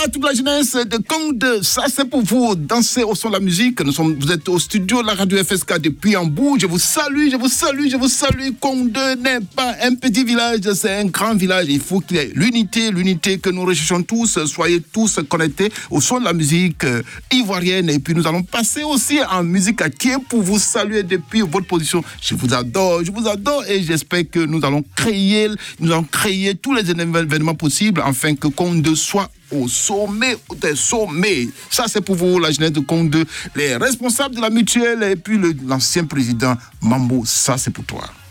toute la jeunesse de Conde. Ça, c'est pour vous. Dansez au son de la musique. Vous êtes au studio de la radio FSK depuis Hambourg. Je vous salue. Conde n'est pas un petit village, c'est un grand village. Il faut qu'il y ait l'unité que nous recherchons tous. Soyez tous connectés au son de la musique ivoirienne. Et puis, nous allons passer aussi en musique à Thiers pour vous saluer depuis votre position. Je vous adore et j'espère que nous allons créer tous les événements possibles afin que Conde soit au sommet des sommets. Ça, c'est pour vous, la jeunesse de Conde, les responsables de la mutuelle et puis l'ancien président Mambo. Ça, c'est pour toi.